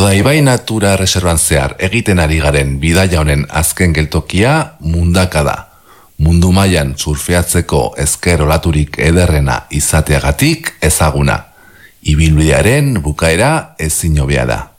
Urdaibai Natura Reservan zehar egiten ari garen bidaia honen azken geltokia Mundaka da. Mundu mailan surfeatzeko ezker olaturik ederrena izateagatik ezaguna. Ibilbidearen bukaera ezin hobea da.